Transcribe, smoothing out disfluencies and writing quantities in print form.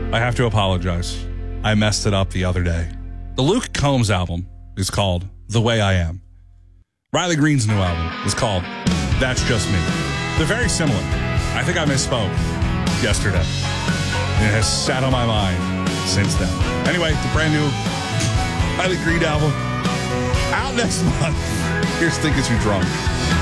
I have to apologize. I messed it up the other day. The Luke Combs album is called The Way I Am. Riley Green's new album is called That's Just Me. They're very similar. I think I misspoke yesterday. And it has sat on my mind since then. Anyway, the brand new Riley Green album out next month. Here's Think It's You Drunk.